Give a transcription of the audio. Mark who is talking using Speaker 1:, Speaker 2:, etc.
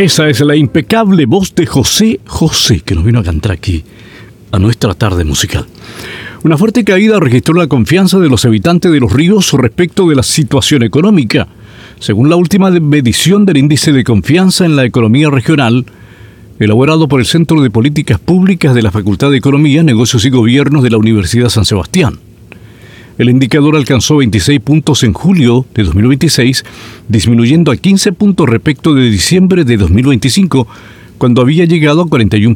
Speaker 1: Esa es la impecable voz de José José, que nos vino a cantar aquí, a nuestra tarde musical. Una fuerte caída registró la confianza de los habitantes de Los Ríos respecto de la situación económica. Según la última medición del índice de confianza en la economía regional, elaborado por el Centro de Políticas Públicas de la Facultad de Economía, Negocios y Gobiernos de la Universidad San Sebastián. El indicador alcanzó 26 puntos en julio de 2026, disminuyendo a 15 puntos respecto de diciembre de 2025, cuando había llegado a 41